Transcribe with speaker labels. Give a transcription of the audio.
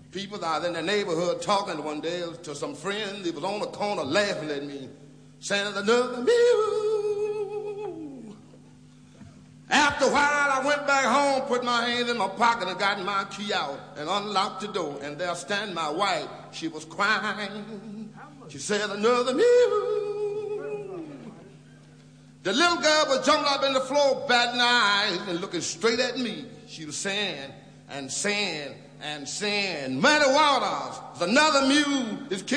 Speaker 1: People out in the neighborhood talking one day to some friends. They was on the corner laughing at me, saying another mule. After a while, I went back home, put my hands in my pocket, and got my key out and unlocked the door. And there stand my wife. She was crying. She said another mule. The little girl was jumping up in the floor, batting her eyes and looking straight at me. She was saying and saying and saying, Muddy Waters, another mule is kicking.